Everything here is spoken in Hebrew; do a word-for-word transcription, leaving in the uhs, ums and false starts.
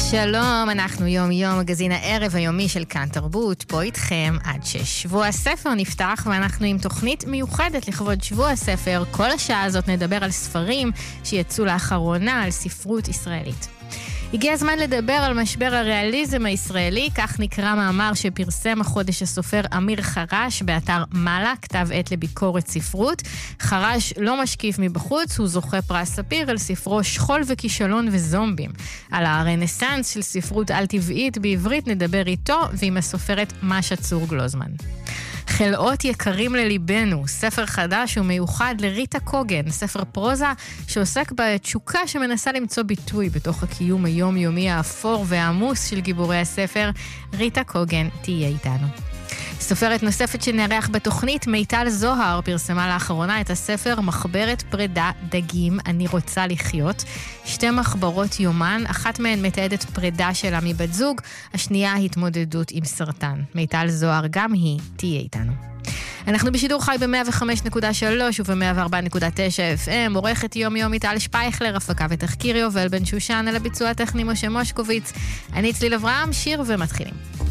שלום, אנחנו יום יום מגזין הערב היומי של כאן תרבות, פה איתכם עד שש. שבוע הספר נפתח ואנחנו עם תוכנית מיוחדת לכבוד שבוע הספר. כל השעה הזאת נדבר על ספרים שיצאו לאחרונה, על ספרות ישראלית. הגיע הזמן לדבר על משבר הריאליזם הישראלי, כך נקרא מאמר שפרסם החודש הסופר אמיר חרש באתר מעלה, כתב עת לביקורת ספרות. חרש לא משקיף מבחוץ, הוא זוכה פרס ספיר על ספרו שכול וכישלון וזומבים. על הרנסנס של ספרות על-טבעית בעברית נדבר איתו ועם הסופרת משה צור גלוזמן. חלאות יקרים לליבנו, ספר חדש ומיוחד לריטה קוגן, ספר פרוזה שעוסק בתשוקה שמנסה למצוא ביטוי בתוך הקיום היומיומי האפור והעמוס של גיבורי הספר. ריטה קוגן תהיה איתנו. סופרת נוספת שנערך בתוכנית, מיטל זוהר, פרסמה לאחרונה את הספר מחברת פרידה דגים, אני רוצה לחיות. שתי מחברות יומן, אחת מהן מתעדת פרידה שלה מבת זוג, השנייה התמודדות עם סרטן. מיטל זוהר גם היא תהיה איתנו. אנחנו בשידור חי ב-מאה וחמש נקודה שלוש וב-מאה וארבע נקודה תשע אף אם, עורכת יום יום מיטל שפייכלר, הפקה ותחקיר יובל בן שושן, על הביצוע הטכני משה מושקוביץ. אני צליל אברהם, שיר ומתחילים.